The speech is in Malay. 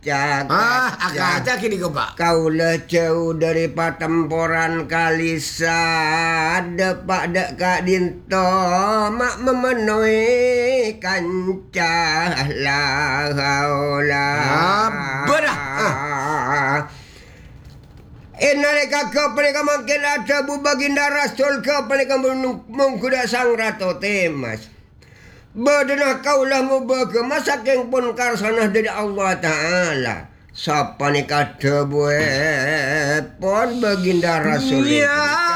Kaca kini kau pak. Kaulah jauh dari patemporan kalisa, depak dek kak dinto mak memenuhi kancah la haula. Nalika kau mereka makin ada bu baginda rasul kau mereka mengkuda sang ratu temas. Badanah kaulah mubagemas saking pun karsanah dari Allah Ta'ala. Sapa ni kata buat pon baginda rasul.